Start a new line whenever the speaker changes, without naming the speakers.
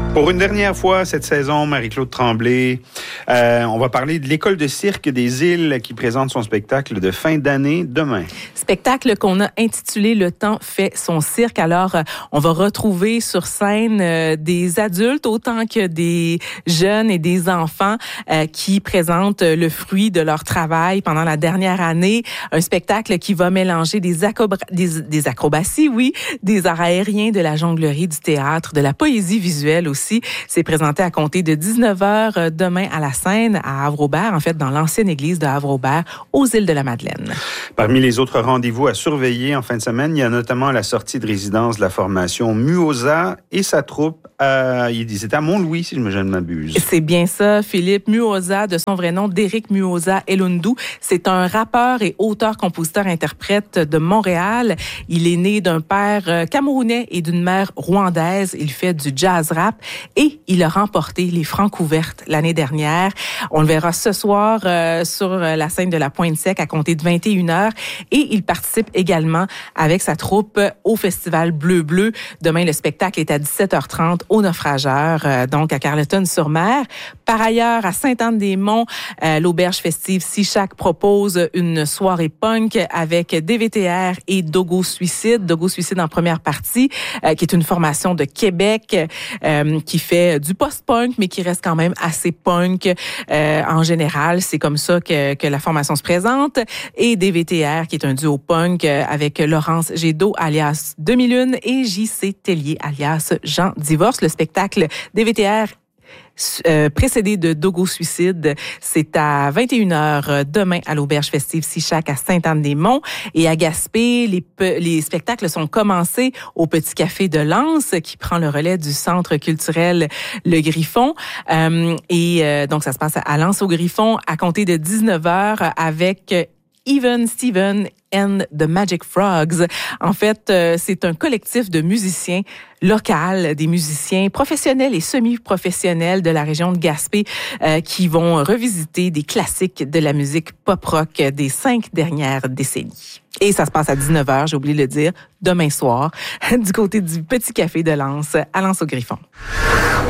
Pour une dernière fois cette saison, Marie-Claude Tremblay, on va parler de l'École de cirque des Îles qui présente son spectacle de fin d'année demain.
Spectacle qu'on a intitulé « Le temps fait son cirque ». Alors, on va retrouver sur scène des adultes autant que des jeunes et des enfants qui présentent le fruit de leur travail pendant la dernière année. Un spectacle qui va mélanger des acrobaties, oui, des arts aériens, de la jonglerie, du théâtre, de la poésie visuelle aussi. C'est présenté à compter de 19h demain à la scène à Havre-Aubert, en fait, dans l'ancienne église de Havre-Aubert, aux îles de la Madeleine.
Parmi les autres rendez-vous à surveiller en fin de semaine, il y a notamment la sortie de résidence de la formation Muoza et sa troupe. Ils étaient à Mont-Louis, si je ne m'abuse.
C'est bien ça, Philippe. Muoza, de son vrai nom, Derek Muoza Elundu. C'est un rappeur et auteur-compositeur-interprète de Montréal. Il est né d'un père camerounais et d'une mère rwandaise. Il fait du jazz rap et il a remporté les Francouvertes l'année dernière. On le verra ce soir sur la scène de la Pointe-Sec à compter de 21h et il participe également avec sa troupe au Festival Bleu-Bleu. Demain, le spectacle est à 17h30 au Naufrageur, donc à Carleton-sur-Mer. Par ailleurs, à Sainte-Anne-des-Monts, l'auberge festive Sichac propose une soirée punk avec DVTR et Dogo Suicide. Dogo Suicide en première partie, qui est une formation de Québec qui fait du post-punk, mais qui reste quand même assez punk en général. C'est comme ça que la formation se présente. Et DVTR, qui est un duo punk avec Laurence Gédot, alias Demi-Lune, et JC Tellier, alias Jean Divorce. Le spectacle DVTR précédé de Dogo Suicide, c'est à 21h demain à l'auberge festive Sichac à Sainte-Anne-des-Monts. Et à Gaspé, les spectacles sont commencés au Petit Café de Lens, qui prend le relais du Centre culturel Le Griffon. Donc, ça se passe à Lens au Griffon à compter de 19h avec Even Steven and the Magic Frogs. En fait, c'est un collectif de musiciens locaux, des musiciens professionnels et semi-professionnels de la région de Gaspé qui vont revisiter des classiques de la musique pop-rock des 5 dernières décennies. Et ça se passe à 19h, j'ai oublié de le dire, demain soir, du côté du Petit Café de Lens, à Lens au Griffon.